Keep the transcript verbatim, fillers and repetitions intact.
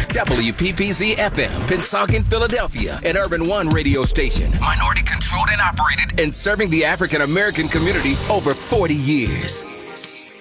W P P Z F M, Pensacola, Philadelphia, an Urban One radio station. Minority controlled and operated and serving the African American community over forty years.